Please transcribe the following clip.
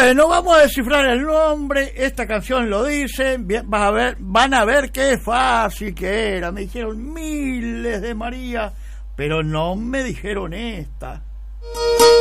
Bueno, vamos a descifrar el nombre. Esta canción lo dice. Van a ver qué fácil que era. Me dijeron miles de María, pero no me dijeron esta.